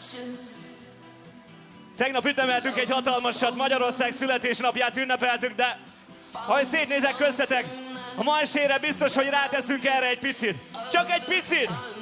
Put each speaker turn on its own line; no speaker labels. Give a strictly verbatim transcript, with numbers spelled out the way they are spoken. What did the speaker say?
Tegnap ütemeltünk egy hatalmasat, Magyarország születésnapját ünnepeltük, de ha szétnézek köztetek, a ma esére biztos, hogy ráteszünk erre egy picit. Csak egy picit!